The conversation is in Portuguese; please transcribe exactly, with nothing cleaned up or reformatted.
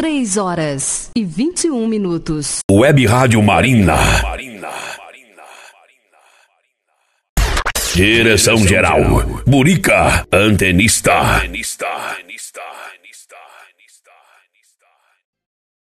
três horas e vinte e um minutos. Web Rádio Marina. Direção geral, Burica, antenista.